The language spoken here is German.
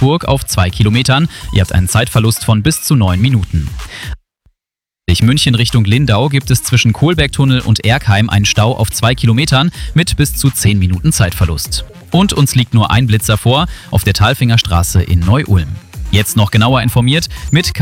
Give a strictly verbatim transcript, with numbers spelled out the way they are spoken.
Burg auf zwei Kilometern. Ihr habt einen Zeitverlust von bis zu neun Minuten. München Richtung Lindau gibt es zwischen Kohlbergtunnel und Erkheim einen Stau auf zwei Kilometern mit bis zu zehn Minuten Zeitverlust. Und uns liegt nur ein Blitzer vor auf der Talfinger Straße in Neu-Ulm. Jetzt noch genauer informiert mit